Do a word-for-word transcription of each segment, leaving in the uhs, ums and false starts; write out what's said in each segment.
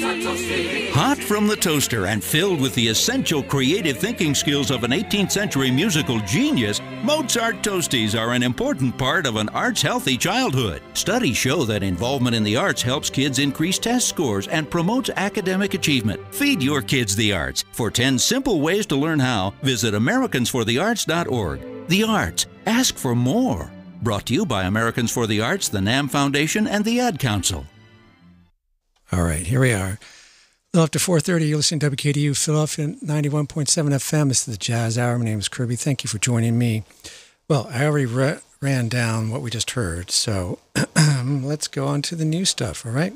Hot from the toaster and filled with the essential creative thinking skills of an eighteenth century musical genius, Mozart Toasties are an important part of an arts-healthy childhood. Studies show that involvement in the arts helps kids increase test scores and promotes academic achievement. Feed your kids the arts. For ten simple ways to learn how, visit Americans for the Arts dot org. The arts. Ask for more. Brought to you by Americans for the Arts, the NAMM Foundation, and the Ad Council. All right, here we are. A little after four thirty, you're listening to W K D U Philadelphia ninety-one point seven F M. This is the Jazz Hour. My name is Kirby. Thank you for joining me. Well, I already ra- ran down what we just heard, so let's go on to the new stuff, all right?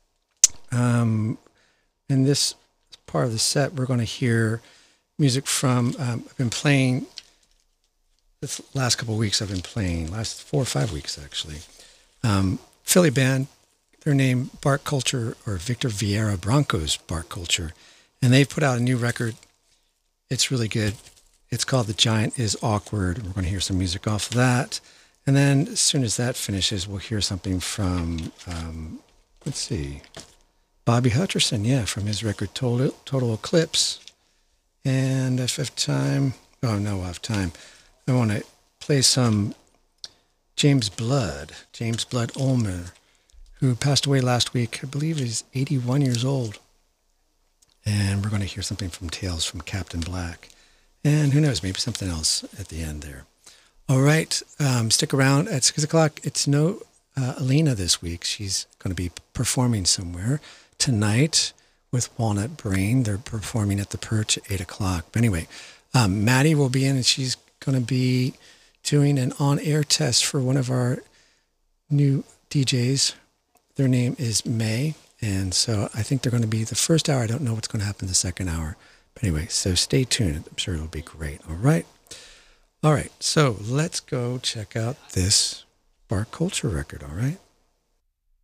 Um, in this part of the set, we're going to hear music from, um, I've been playing, this last couple of weeks I've been playing, last four or five weeks actually, um, Philly band. Their name, Bark Culture, or Victor Vieira Branco's Bark Culture. And they've put out a new record. It's really good. It's called The Giant is Awkward. We're going to hear some music off of that. And then as soon as that finishes, we'll hear something from, um, let's see, Bobby Hutcherson, yeah, from his record Total, Total Eclipse. And if I have time, oh no, I have time. I want to play some James Blood, James Blood Ulmer, who passed away last week. I believe he's eighty-one years old. And we're going to hear something from Tales from Captain Black. And who knows, maybe something else at the end there. All right, um, stick around. At six o'clock, it's no uh, Alina this week. She's going to be performing somewhere tonight with Walnut Brain. They're performing at the Perch at eight o'clock. But anyway, um, Maddie will be in, and she's going to be doing an on-air test for one of our new D Js. Their name is May, and so I think they're going to be the first hour. I don't know what's going to happen the second hour. But anyway, so stay tuned. I'm sure it'll be great. All right. All right, so let's go check out this Bark Culture record, all right?